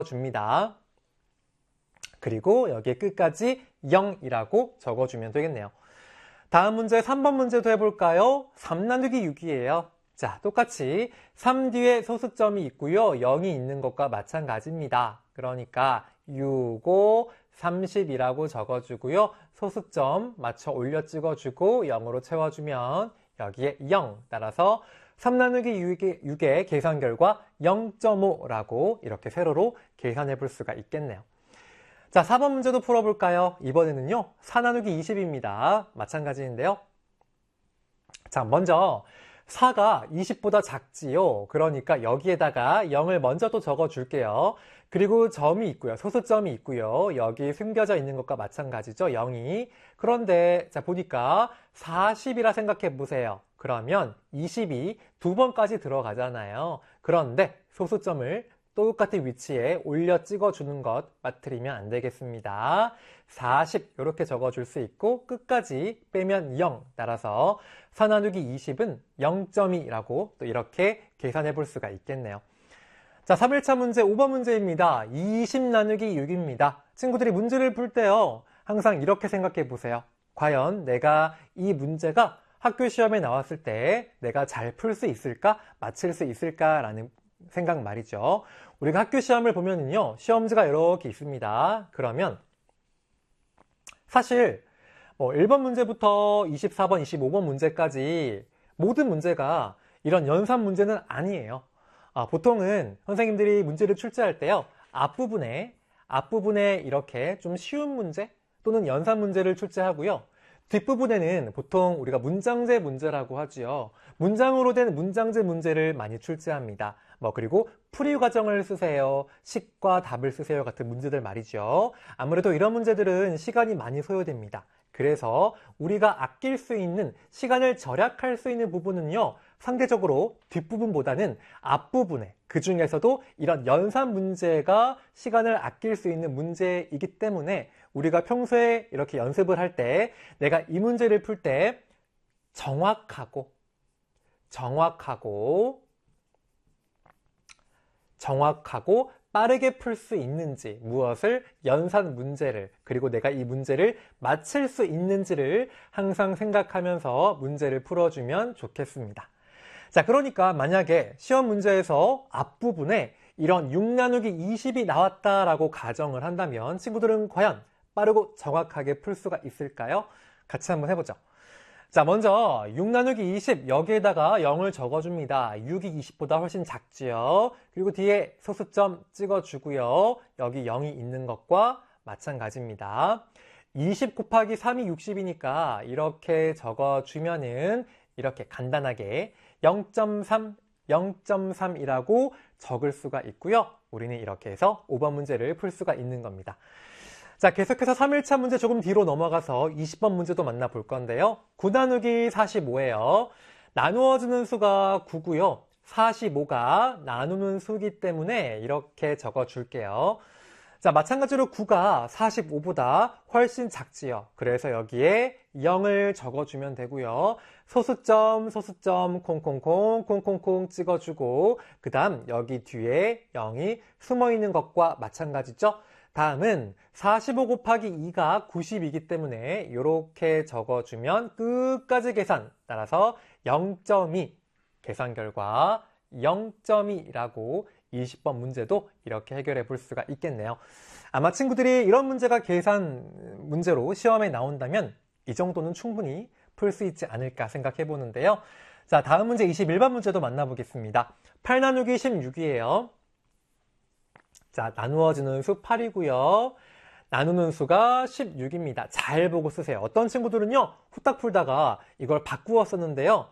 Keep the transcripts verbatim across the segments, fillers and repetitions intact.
줍니다. 그리고 여기에 끝까지 영이라고 적어주면 되겠네요. 다음 문제 삼 번 문제도 해볼까요? 삼 나누기 육이에요. 자, 똑같이 삼 뒤에 소수점이 있고요. 영이 있는 것과 마찬가지입니다. 그러니까 육, 오, 삼십이라고 적어주고요. 소수점 맞춰 올려 찍어주고 영으로 채워주면 여기에 영, 따라서 삼 나누기 육의, 육의 계산 결과 영 점 오라고 이렇게 세로로 계산해 볼 수가 있겠네요. 자, 사 번 문제도 풀어볼까요? 이번에는요, 사 나누기 이십입니다. 마찬가지인데요. 자, 먼저 사가 이십보다 작지요. 그러니까 여기에다가 영을 먼저 또 적어줄게요. 그리고 점이 있고요. 소수점이 있고요. 여기 숨겨져 있는 것과 마찬가지죠. 영이. 그런데 자 보니까 사십이라 생각해 보세요. 그러면 이십이 두 번까지 들어가잖아요. 그런데 소수점을 똑같은 위치에 올려 찍어주는 것 빠뜨리면 안 되겠습니다. 사십 이렇게 적어줄 수 있고 끝까지 빼면 영, 따라서 사 나누기 이십은 영 점 이라고 또 이렇게 계산해 볼 수가 있겠네요. 자, 삼 일차 문제 오 번 문제입니다. 이십 나누기 육입니다. 친구들이 문제를 풀 때요, 항상 이렇게 생각해 보세요. 과연 내가 이 문제가 학교 시험에 나왔을 때 내가 잘 풀 수 있을까? 맞힐 수 있을까? 라는 생각 말이죠. 우리가 학교 시험을 보면은요, 시험지가 이렇게 있습니다. 그러면 사실 뭐 일 번 문제부터 이십사 번, 이십오 번 문제까지 모든 문제가 이런 연산 문제는 아니에요. 아, 보통은 선생님들이 문제를 출제할 때요, 앞부분에 앞부분에 이렇게 좀 쉬운 문제 또는 연산 문제를 출제하고요. 뒷부분에는 보통 우리가 문장제 문제라고 하지요. 문장으로 된 문장제 문제를 많이 출제합니다. 뭐 그리고 풀이 과정을 쓰세요, 식과 답을 쓰세요 같은 문제들 말이죠. 아무래도 이런 문제들은 시간이 많이 소요됩니다. 그래서 우리가 아낄 수 있는, 시간을 절약할 수 있는 부분은요, 상대적으로 뒷부분보다는 앞부분에, 그 중에서도 이런 연산 문제가 시간을 아낄 수 있는 문제이기 때문에 우리가 평소에 이렇게 연습을 할 때 내가 이 문제를 풀 때 정확하고 정확하고 정확하고 빠르게 풀 수 있는지, 무엇을 연산 문제를, 그리고 내가 이 문제를 맞힐 수 있는지를 항상 생각하면서 문제를 풀어주면 좋겠습니다. 자, 그러니까 만약에 시험 문제에서 앞부분에 이런 육 나누기 이십이 나왔다라고 가정을 한다면 친구들은 과연 빠르고 정확하게 풀 수가 있을까요? 같이 한번 해보죠. 자, 먼저 육 나누기 이십, 여기에다가 영을 적어줍니다. 육이 이십보다 훨씬 작지요. 그리고 뒤에 소수점 찍어주고요. 여기 영이 있는 것과 마찬가지입니다. 이십 곱하기 삼이 육십이니까 이렇게 적어주면은 이렇게 간단하게 영 점 삼, 영 점 삼이라고 적을 수가 있고요. 우리는 이렇게 해서 오 번 문제를 풀 수가 있는 겁니다. 자, 계속해서 삼 일차 문제 조금 뒤로 넘어가서 이십 번 문제도 만나볼 건데요. 구 나누기 사십오예요. 나누어주는 수가 구고요. 사십오가 나누는 수이기 때문에 이렇게 적어줄게요. 자, 마찬가지로 구가 사십오보다 훨씬 작지요. 그래서 여기에 영을 적어주면 되고요. 소수점, 소수점, 콩콩콩, 콩콩콩 찍어주고 그 다음 여기 뒤에 영이 숨어있는 것과 마찬가지죠. 다음은 사십오 곱하기 이가 구십이기 때문에 이렇게 적어주면 끝까지 계산, 따라서 영 점 이, 계산 결과 영 점 이라고 이십 번 문제도 이렇게 해결해 볼 수가 있겠네요. 아마 친구들이 이런 문제가 계산 문제로 시험에 나온다면 이 정도는 충분히 풀 수 있지 않을까 생각해 보는데요. 자, 다음 문제 이십일 번 문제도 만나보겠습니다. 팔 나누기 십육이에요. 자, 나누어지는 수 팔이고요. 나누는 수가 십육입니다. 잘 보고 쓰세요. 어떤 친구들은요, 후딱 풀다가 이걸 바꾸어 썼는데요,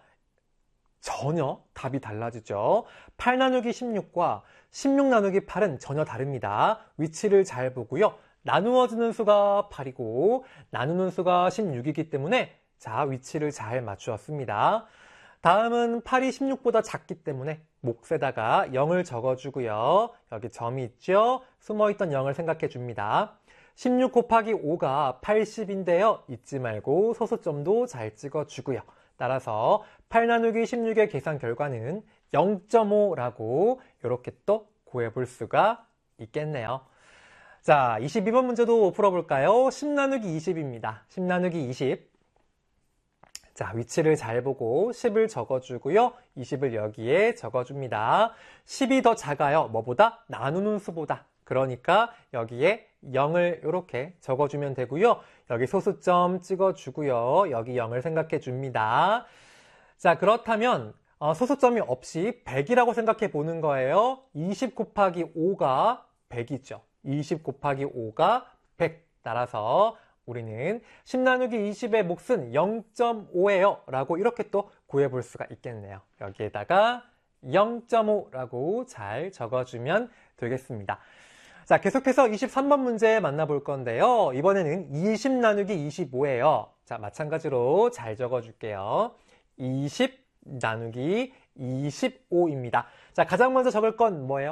전혀 답이 달라지죠. 팔 나누기 십육과 십육 나누기 팔은 전혀 다릅니다. 위치를 잘 보고요. 나누어지는 수가 팔이고 나누는 수가 십육이기 때문에 자, 위치를 잘 맞추었습니다. 다음은 팔이 십육보다 작기 때문에 몫에다가 영을 적어주고요. 여기 점이 있죠? 숨어있던 영을 생각해 줍니다. 십육 곱하기 오가 팔십인데요. 잊지 말고 소수점도 잘 찍어주고요. 따라서 팔 나누기 십육의 계산 결과는 영 점 오라고 이렇게 또 구해볼 수가 있겠네요. 자, 이십이 번 문제도 풀어볼까요? 십 나누기 이십입니다. 십 나누기 이십. 자, 위치를 잘 보고 십을 적어주고요. 이십을 여기에 적어줍니다. 십이 더 작아요. 뭐보다? 나누는 수보다. 그러니까 여기에 영을 이렇게 적어주면 되고요. 여기 소수점 찍어주고요. 여기 영을 생각해 줍니다. 자, 그렇다면 어, 소수점이 없이 백이라고 생각해 보는 거예요. 이십 곱하기 오가 백이죠. 이십 곱하기 오가 백. 따라서 우리는 십 나누기 이십의 몫은 영 점 오예요. 라고 이렇게 또 구해볼 수가 있겠네요. 여기에다가 영 점 오라고 잘 적어주면 되겠습니다. 자, 계속해서 이십삼 번 문제 만나볼 건데요. 이번에는 이십 나누기 이십오예요. 자, 마찬가지로 잘 적어줄게요. 이십 나누기 이십오입니다. 자, 가장 먼저 적을 건 뭐예요?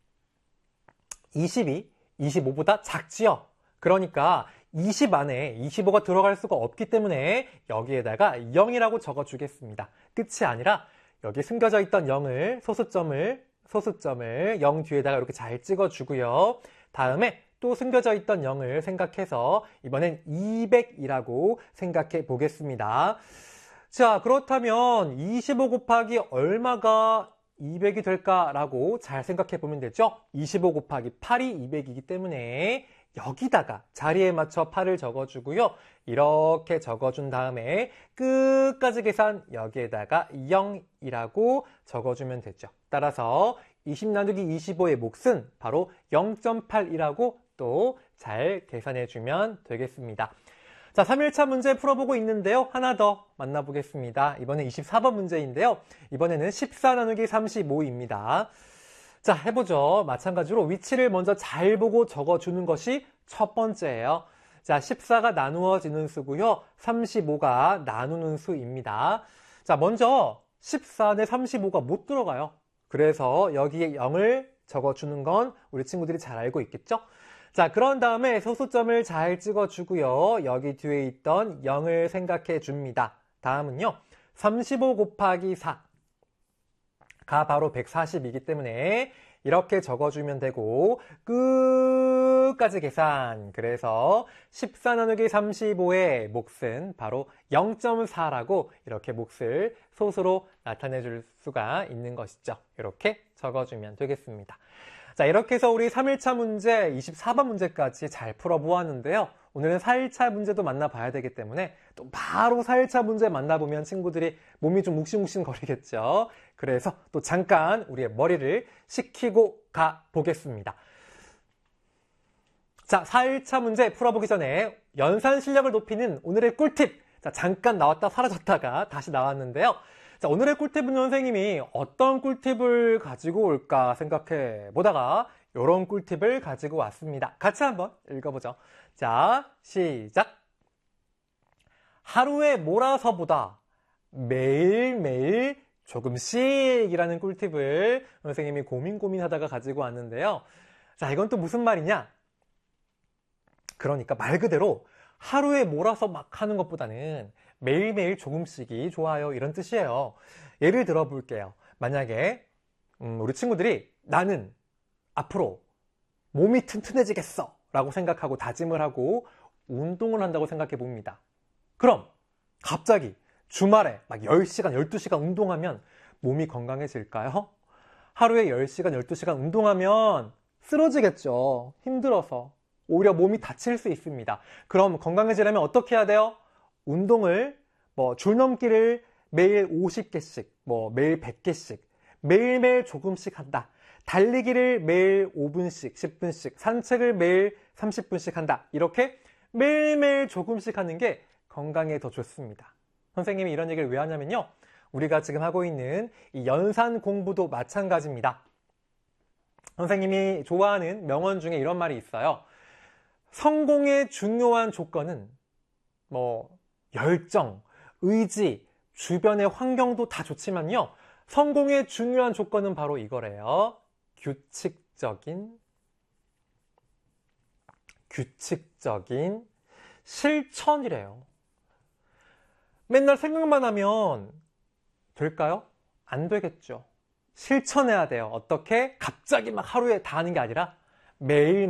이십이 이십오보다 작지요? 그러니까 이십 안에 이십오가 들어갈 수가 없기 때문에 여기에다가 영이라고 적어주겠습니다. 끝이 아니라 여기 숨겨져 있던 영을, 소수점을, 소수점을 영 뒤에다가 이렇게 잘 찍어주고요. 다음에 또 숨겨져 있던 영을 생각해서 이번엔 이백이라고 생각해 보겠습니다. 자, 그렇다면 이십오 곱하기 얼마가 이백이 될까라고 잘 생각해 보면 되죠. 이십오 곱하기 팔이 이백이기 때문에 여기다가 자리에 맞춰 팔을 적어주고요. 이렇게 적어준 다음에 끝까지 계산 여기에다가 영이라고 적어주면 되죠. 따라서 이십 나누기 이십오의 몫은 바로 영 점 팔이라고 또 잘 계산해주면 되겠습니다. 자, 삼 일차 문제 풀어보고 있는데요. 하나 더 만나보겠습니다. 이번엔 이십사 번 문제인데요. 이번에는 십사 나누기 삼십오입니다. 자, 해보죠. 마찬가지로 위치를 먼저 잘 보고 적어주는 것이 첫 번째예요. 자, 십사가 나누어지는 수고요. 삼십오가 나누는 수입니다. 자, 먼저 십사 안에 삼십오가 못 들어가요. 그래서 여기에 영을 적어주는 건 우리 친구들이 잘 알고 있겠죠? 자, 그런 다음에 소수점을 잘 찍어주고요. 여기 뒤에 있던 영을 생각해 줍니다. 다음은요. 삼십오 곱하기 사가 바로 백사십이기 때문에 이렇게 적어주면 되고 끝까지 계산. 그래서 십사 나누기 삼십오의 몫은 바로 영 점 사라고 이렇게 몫을 소수로 나타내 줄 수가 있는 것이죠. 이렇게 적어주면 되겠습니다. 자, 이렇게 해서 우리 삼 일차 문제, 이십사 번 문제까지 잘 풀어보았는데요. 오늘은 사 일차 문제도 만나봐야 되기 때문에 또 바로 사 일차 문제 만나보면 친구들이 몸이 좀 묵신묵신 거리겠죠. 그래서 또 잠깐 우리의 머리를 식히고 가보겠습니다. 자, 사 일차 문제 풀어보기 전에 연산 실력을 높이는 오늘의 꿀팁. 자, 잠깐 나왔다 사라졌다가 다시 나왔는데요. 자, 오늘의 꿀팁은 선생님이 어떤 꿀팁을 가지고 올까 생각해 보다가 이런 꿀팁을 가지고 왔습니다. 같이 한번 읽어보죠. 자, 시작! 하루에 몰아서보다 매일매일 조금씩이라는 꿀팁을 선생님이 고민 고민하다가 가지고 왔는데요. 자, 이건 또 무슨 말이냐? 그러니까 말 그대로 하루에 몰아서 막 하는 것보다는 매일매일 조금씩이 좋아요. 이런 뜻이에요. 예를 들어 볼게요. 만약에 음, 우리 친구들이 나는 앞으로 몸이 튼튼해지겠어 라고 생각하고 다짐을 하고 운동을 한다고 생각해 봅니다. 그럼 갑자기 주말에 막 열 시간, 열두 시간 운동하면 몸이 건강해질까요? 하루에 열 시간, 열두 시간 운동하면 쓰러지겠죠. 힘들어서. 오히려 몸이 다칠 수 있습니다. 그럼 건강해지려면 어떻게 해야 돼요? 운동을 뭐 줄넘기를 매일 오십 개씩, 뭐 매일 백 개씩, 매일매일 조금씩 한다. 달리기를 매일 오 분씩, 십 분씩, 산책을 매일 삼십 분씩 한다. 이렇게 매일매일 조금씩 하는 게 건강에 더 좋습니다. 선생님이 이런 얘기를 왜 하냐면요. 우리가 지금 하고 있는 이 연산 공부도 마찬가지입니다. 선생님이 좋아하는 명언 중에 이런 말이 있어요. 성공의 중요한 조건은 뭐 열정, 의지, 주변의 환경도 다 좋지만요. 성공의 중요한 조건은 바로 이거래요. 규칙적인, 규칙적인 실천이래요. 맨날 생각만 하면 될까요? 안 되겠죠. 실천해야 돼요. 어떻게? 갑자기 막 하루에 다 하는 게 아니라 매일